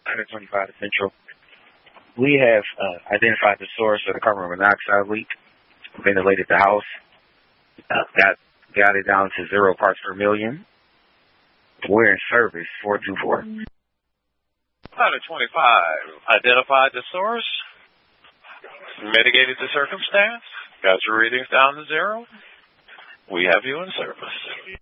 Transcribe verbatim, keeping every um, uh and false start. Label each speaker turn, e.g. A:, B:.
A: Ladder twenty-five Central. We have uh, identified the source of the carbon monoxide leak, ventilated the house, uh, got, got it down to zero parts per million. We're in service, four two four.
B: Ladder twenty-five, identified the source, mitigated the circumstance, got your readings down to zero. We have you in service.